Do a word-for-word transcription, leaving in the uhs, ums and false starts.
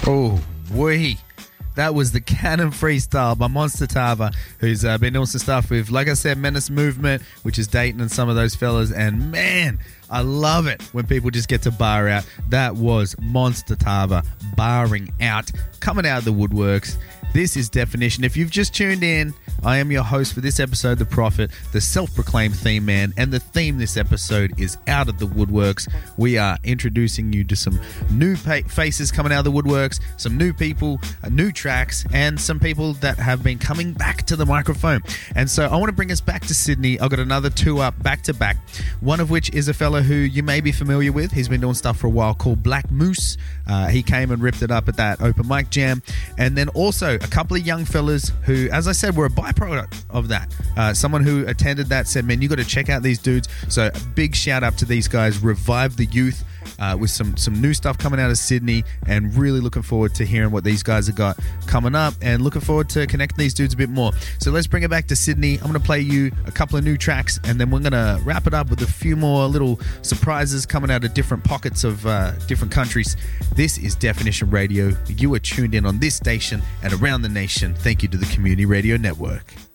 Oh, wee. That was the Cannon Freestyle by Monster Tava, who's uh, been doing some stuff with, like I said, Menace Movement, which is Dayton and some of those fellas. And man, I love it when people just get to bar out. That was Monster Tava barring out, coming out of the woodworks. This is Definition. If you've just tuned in, I am your host for this episode, The Prophet, the self-proclaimed theme man, and the theme this episode is Out of the Woodworks. We are introducing you to some new pa- faces coming out of the woodworks, some new people, uh, new tracks, and some people that have been coming back to the microphone. And so I want to bring us back to Sydney. I've got another two up back-to-back, one of which is a fella who you may be familiar with. He's been doing stuff for a while called Black Moose. Uh, he came and ripped it up at that open mic jam. And then also a couple of young fellas who, as I said, were a byproduct of that. Uh, someone who attended that said, man, you got to check out these dudes. So a big shout out to these guys. Revive the youth uh, with some, some new stuff coming out of Sydney, and really looking forward to hearing what these guys have got coming up, and looking forward to connecting these dudes a bit more. So let's bring it back to Sydney. I'm going to play you a couple of new tracks, and then we're going to wrap it up with a few more little surprises coming out of different pockets of uh, different countries. This is Definition Radio. You are tuned in on this station and around the nation. Thank you to the Community Radio Network.